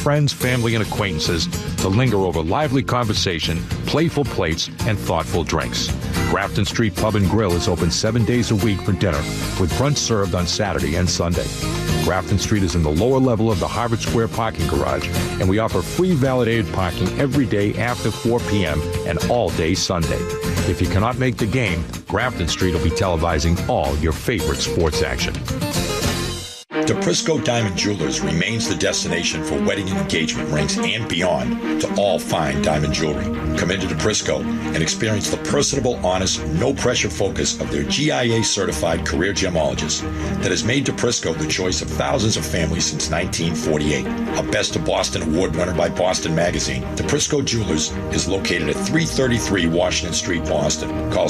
friends, family, and acquaintances to linger over lively conversation, playful plates, and thoughtful drinks. Grafton Street Pub and Grill is open 7 days a week for dinner, with brunch served on Saturday and Sunday. Grafton Street is in the lower level of the Harvard Square parking garage, and we offer free validated parking every day after 4 p.m. and all day Sunday. If you cannot make the game, Grafton Street will be televising all your favorite sports action. DePrisco Diamond Jewelers remains the destination for wedding and engagement rings and beyond to all fine diamond jewelry. Come into DePrisco and experience the personable, honest, no-pressure focus of their GIA-certified career gemologist that has made DePrisco the choice of thousands of families since 1948. A Best of Boston award winner by Boston Magazine, DePrisco Jewelers is located at 333 Washington Street, Boston. Call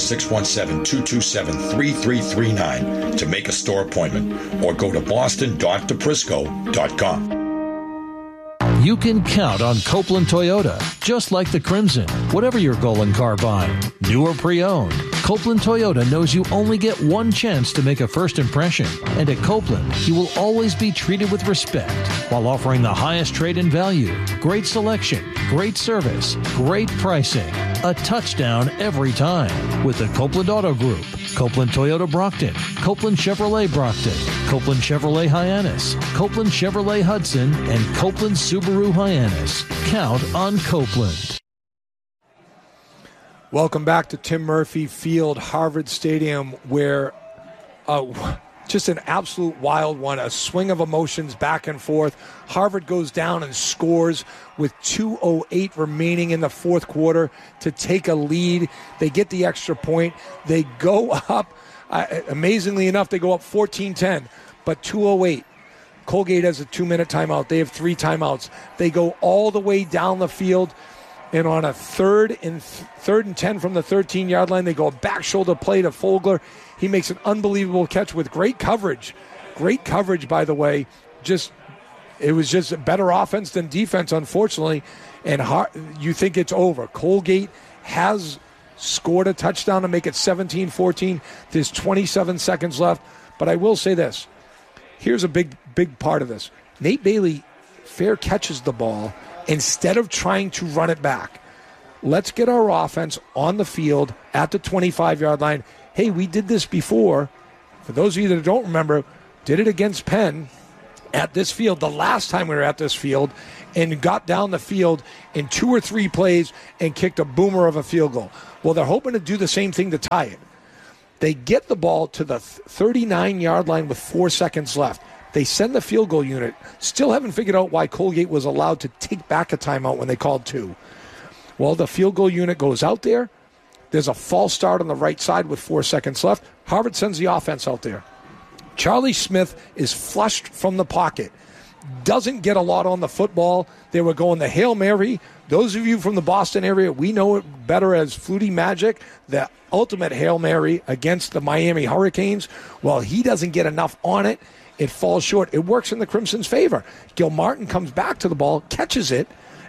617-227-3339 to make a store appointment or go to boston.deprisco.com. You can count on Copeland Toyota, just like the Crimson. Whatever your goal in car buying, new or pre-owned, Copeland Toyota knows you only get one chance to make a first impression. And at Copeland, you will always be treated with respect while offering the highest trade-in value, great selection, great service, great pricing. A touchdown every time with the Copeland Auto Group. Copeland Toyota Brockton, Copeland Chevrolet Brockton, Copeland Chevrolet Hyannis, Copeland Chevrolet Hudson, and Copeland Subaru Hyannis. Count on Copeland. Welcome back to Tim Murphy Field, Harvard Stadium, where just an absolute wild one, a swing of emotions back and forth. Harvard goes down and scores with 2:08 remaining in the fourth quarter to take a lead. They get the extra point. They go up, amazingly enough, they go up 14-10, but 2:08. Colgate has a 2-minute timeout. They have 3 timeouts. They go all the way down the field, and on a third and 10 from the 13-yard line, they go a back shoulder play to Fogler. He makes an unbelievable catch with great coverage. Great coverage, by the way. It was just a better offense than defense, unfortunately. And you think it's over. Colgate has scored a touchdown to make it 17-14. There's 27 seconds left. But I will say this. Here's a big part of this. Nate Bailey fair catches the ball instead of trying to run it back. Let's get our offense on the field at the 25-yard line. Hey, we did this before. For those of you that don't remember, did it against Penn at this field the last time we were at this field and got down the field in 2 or 3 plays and kicked a boomer of a field goal. Well, they're hoping to do the same thing to tie it. They get the ball to the 39-yard line with 4 seconds left. They send the field goal unit. Still haven't figured out why Colgate was allowed to take back a timeout when they called 2. Well, the field goal unit goes out there. There's a false start on the right side with 4 seconds left. Harvard sends the offense out there. Charlie Smith is flushed from the pocket. Doesn't get a lot on the football. They were going the Hail Mary. Those of you from the Boston area, we know it better as Flutie Magic, the ultimate Hail Mary against the Miami Hurricanes. Well, he doesn't get enough on it. It falls short. It works in the Crimson's favor. Gilmartin comes back to the ball, catches it.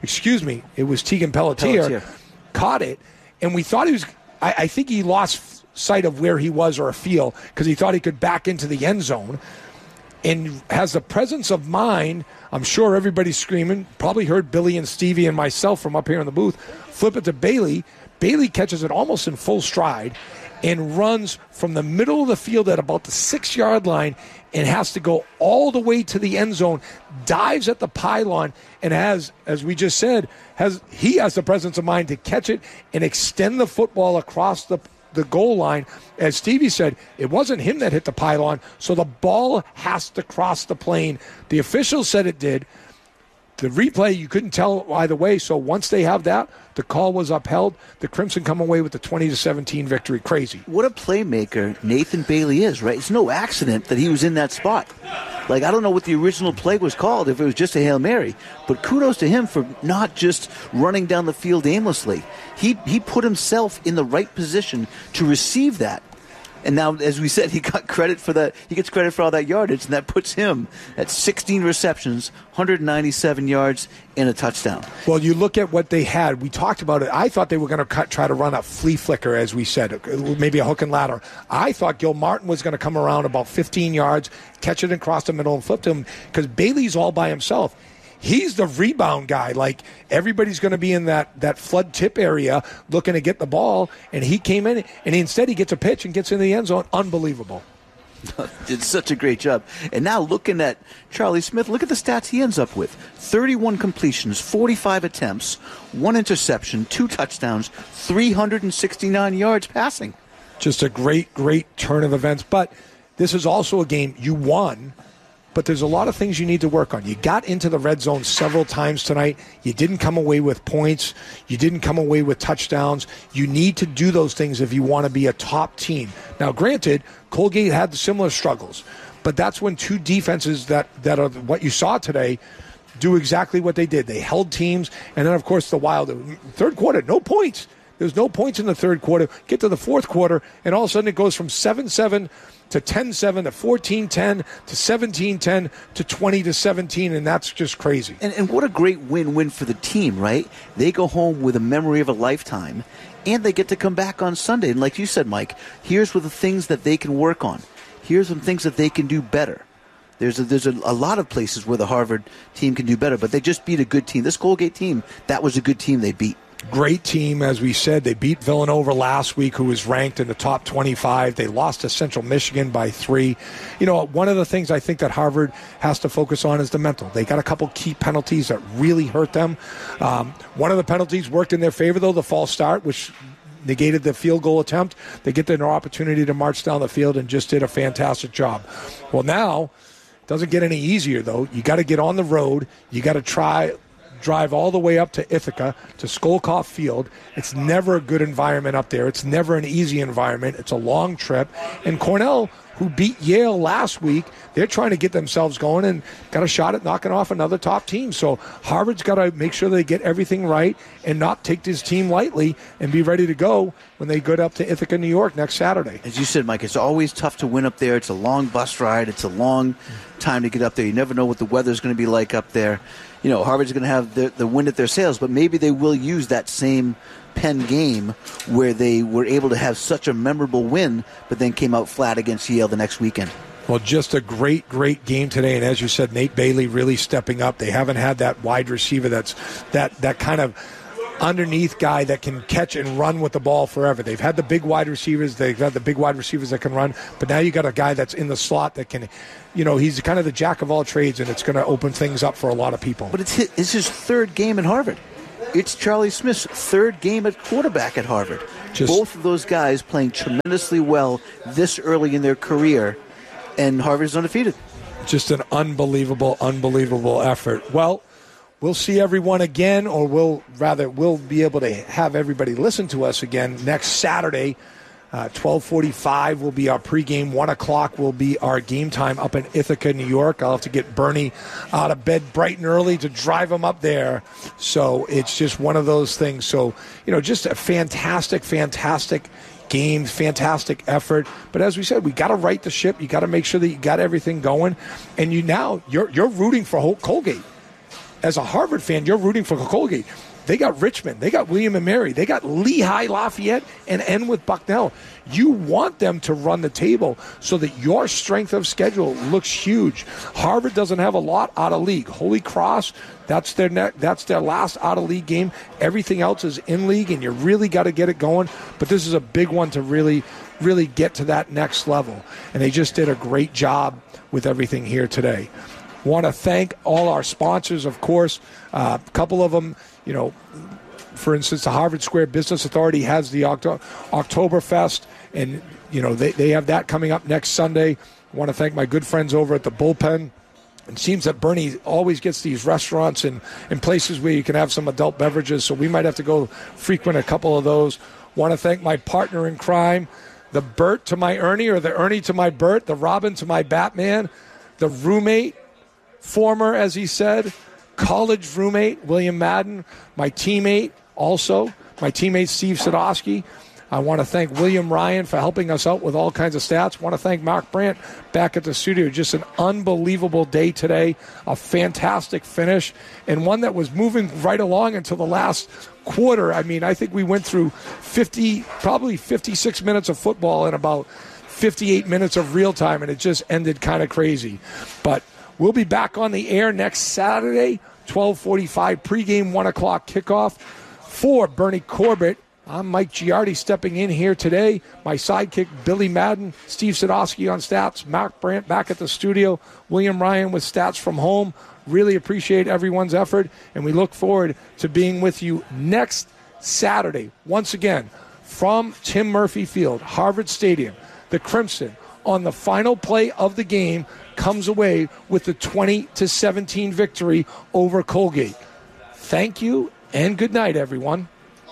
It was Tegan Pelletier. Caught it. And we thought he was, I think he lost sight of where he was or a feel because he thought he could back into the end zone and has the presence of mind. I'm sure everybody's screaming, probably heard Billy and Stevie and myself from up here in the booth, flip it to Bailey. Bailey catches it almost in full stride and runs from the middle of the field at about the 6-yard line and has to go all the way to the end zone, dives at the pylon, and has, as we just said, he has the presence of mind to catch it and extend the football across the goal line. As Stevie said, it wasn't him that hit the pylon, so the ball has to cross the plane. The officials said it did. The replay, you couldn't tell either way, so once they have that, the call was upheld. The Crimson come away with the 20-17 victory. Crazy. What a playmaker Nathan Bailey is, right? It's no accident that he was in that spot. Like, I don't know what the original play was called, if it was just a Hail Mary, but kudos to him for not just running down the field aimlessly. He put himself in the right position to receive that. And now, as we said, he got credit for that. He gets credit for all that yardage, and that puts him at 16 receptions, 197 yards, and a touchdown. Well, you look at what they had. We talked about it. I thought they were going to try to run a flea flicker, as we said, maybe a hook and ladder. I thought Gilmartin was going to come around about 15 yards, catch it across the middle, and flip to him because Bailey's all by himself. he's the rebound guy. Like, everybody's going to be in that flood tip area looking to get the ball, and he came in, and instead he gets a pitch and gets in the end zone. Unbelievable. Did such a great job. And now looking at Charlie Smith, look at the stats he ends up with. 31 completions, 45 attempts, 1 interception, 2 touchdowns, 369 yards passing. Just a great, great turn of events. But this is also a game you won, but there's a lot of things you need to work on. You got into the red zone several times tonight. You didn't come away with points. You didn't come away with touchdowns. You need to do those things if you want to be a top team. Now, granted, Colgate had similar struggles, but that's when two defenses that are what you saw today do exactly what they did. They held teams, and then, of course, the Wild. Third quarter, no points. There's no points in the third quarter. Get to the fourth quarter, and all of a sudden it goes from 7-7 to 10-7 to 14-10 to 17-10 to 20-17, and that's just crazy. And what a great win-win for the team, right? They go home with a memory of a lifetime, and they get to come back on Sunday. And like you said, Mike, here's what the things that they can work on. Here's some things that they can do better. There's a lot of places where the Harvard team can do better, but they just beat a good team. This Colgate team, that was a good team they beat. Great team, as we said. They beat Villanova last week, who was ranked in the top 25. They lost to Central Michigan by 3. You know, one of the things I think that Harvard has to focus on is the mental. They got a couple key penalties that really hurt them. One of the penalties worked in their favor, though, the false start, which negated the field goal attempt. They get their opportunity to march down the field and just did a fantastic job. Well, now, it doesn't get any easier, though. You got to get on the road. You got to drive all the way up to Ithaca, to Skolkoff Field. It's never a good environment up there. It's never an easy environment. It's a long trip. And Cornell, who beat Yale last week, they're trying to get themselves going and got a shot at knocking off another top team. So Harvard's got to make sure they get everything right and not take this team lightly and be ready to go when they go up to Ithaca, New York next Saturday. As you said, Mike, it's always tough to win up there. It's a long bus ride. It's a long time to get up there. You never know what the weather's going to be like up there. You know, Harvard's going to have the wind at their sails, but maybe they will use that same Penn game where they were able to have such a memorable win, but then came out flat against Yale the next weekend. Well, just a great, great game today. And as you said, Nate Bailey really stepping up. They haven't had that wide receiver that's that kind of underneath guy that can catch and run with the ball forever. They've had the big wide receivers. They've had the big wide receivers that can run. But now you got a guy that's in the slot that can, you know, he's kind of the jack of all trades, and it's going to open things up for a lot of people. But it's his third game at Harvard. It's Charlie Smith's third game at quarterback at Harvard. Both of those guys playing tremendously well this early in their career, and Harvard's undefeated. Just an unbelievable, unbelievable effort. Well, we'll see everyone again, or we'll be able to have everybody listen to us again next Saturday. 12:45 will be our pregame. 1 o'clock will be our game time up in Ithaca, New York. I'll have to get Bernie out of bed bright and early to drive him up there. So it's just one of those things. So, you know, just a fantastic, fantastic game, fantastic effort. But as we said, we got to right the ship. You got to make sure that you got everything going. And you're rooting for Colgate. As a Harvard fan, you're rooting for Colgate. They got Richmond. They got William & Mary. They got Lehigh, Lafayette, and end with Bucknell. You want them to run the table so that your strength of schedule looks huge. Harvard doesn't have a lot out of league. Holy Cross, that's their last out of league game. Everything else is in league, and you really got to get it going. But this is a big one to really, really get to that next level. And they just did a great job with everything here today. Want to thank all our sponsors, of course. A couple of them, you know, for instance, the Harvard Square Business Authority has the Oktoberfest, and, you know, they have that coming up next Sunday. I want to thank my good friends over at the Bullpen. It seems that Bernie always gets these restaurants and places where you can have some adult beverages, so we might have to go frequent a couple of those. Want to thank my partner in crime, the Bert to my Ernie, or the Ernie to my Bert, the Robin to my Batman, the roommate, former, as he said, college roommate, William Madden, my teammate also, my teammate Steve Sadowski. I want to thank William Ryan for helping us out with all kinds of stats. I want to thank Mark Brandt back at the studio. Just an unbelievable day today, a fantastic finish, and one that was moving right along until the last quarter. I mean, I think we went through probably 56 minutes of football and about 58 minutes of real time, and it just ended kind of crazy. But we'll be back on the air next Saturday, 12:45 pregame, 1 o'clock kickoff. For Bernie Corbett, I'm Mike Giardi stepping in here today. My sidekick, Billy Madden, Steve Sadowski on stats, Mark Brandt back at the studio, William Ryan with stats from home. Really appreciate everyone's effort, and we look forward to being with you next Saturday. Once again, from Tim Murphy Field, Harvard Stadium, the Crimson, on the final play of the game, comes away with the 20-17 victory over Colgate. Thank you, and good night, everyone.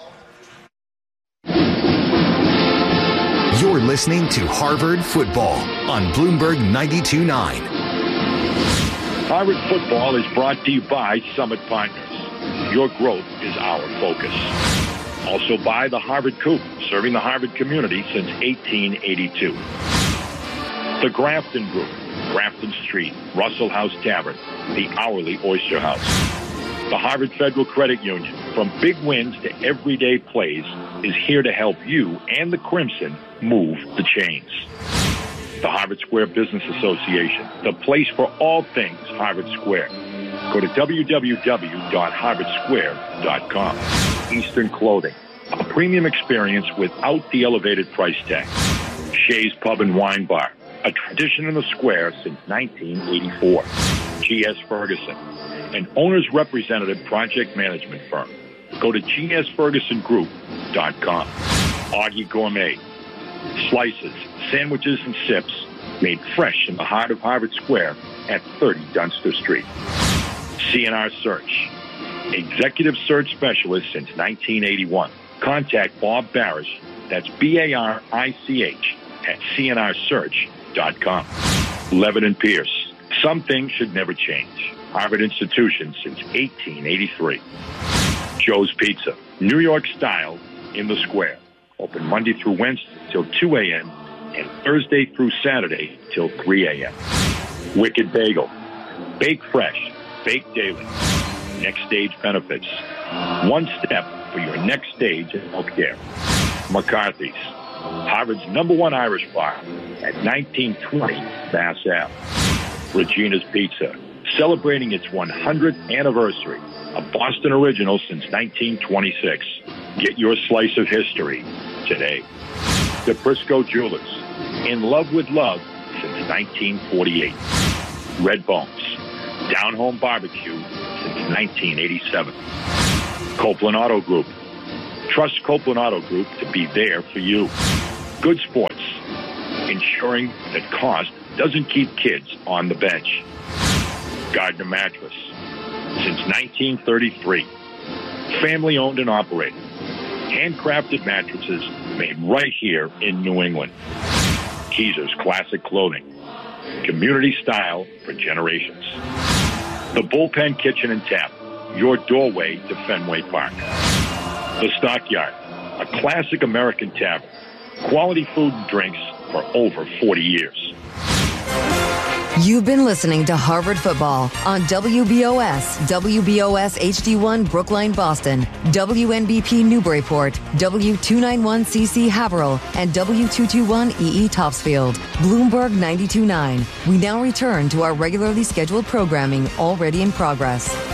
You're listening to Harvard Football on Bloomberg 92.9. Harvard Football is brought to you by Summit Partners. Your growth is our focus. Also by the Harvard Coop, serving the Harvard community since 1882. The Grafton Group, Grafton Street, Russell House Tavern, the Hourly Oyster House. The Harvard Federal Credit Union, from big wins to everyday plays, is here to help you and the Crimson move the chains. The Harvard Square Business Association, the place for all things Harvard Square. Go to www.harvardsquare.com. Eastern Clothing, a premium experience without the elevated price tag. Shea's Pub and Wine Bar, a tradition in the square since 1984. G.S. Ferguson, an owner's representative project management firm. Go to gsfergusongroup.com. Augie Gourmet, slices, sandwiches, and sips made fresh in the heart of Harvard Square at 30 Dunster Street. CNR Search, executive search specialist since 1981. Contact Bob Barish, that's B-A-R-I-C-H, at cnrsearch.com. Levin and Pierce, some things should never change. Harvard institution since 1883. Joe's Pizza, New York style in the square. Open Monday through Wednesday till 2 a.m. and Thursday through Saturday till 3 a.m. Wicked Bagel, bake fresh, bake daily. Next stage benefits. One step for your next stage in healthcare. McCarthy's, Harvard's #1 Irish bar at 1920 Mass Ave. Regina's Pizza, celebrating its 100th anniversary. A Boston original since 1926. Get your slice of history today. The Briscoe Jewelers, in love with love since 1948. Red Bones, down-home barbecue since 1987. Copeland Auto Group, trust Copeland Auto Group to be there for you. Good Sports, ensuring that cost doesn't keep kids on the bench. Gardner Mattress, since 1933. Family owned and operated. Handcrafted mattresses made right here in New England. Keezer's Classic Clothing, community style for generations. The Bullpen Kitchen and Tap, your doorway to Fenway Park. The Stockyard, a classic American tavern. Quality food and drinks for over 40 years. You've been listening to Harvard Football on WBOS, WBOS HD1 Brookline, Boston, WNBP Newburyport, W291CC Haverhill, and W221EE Topsfield. Bloomberg 92.9. We now return to our regularly scheduled programming already in progress.